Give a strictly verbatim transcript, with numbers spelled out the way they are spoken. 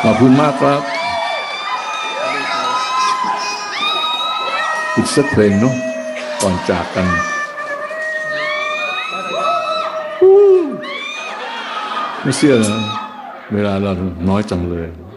ขอบคุณมากครับอีกสักเพลงเนาะก่อนจากกันไม่เชื่อนะเวลาเราน้อยจังเลย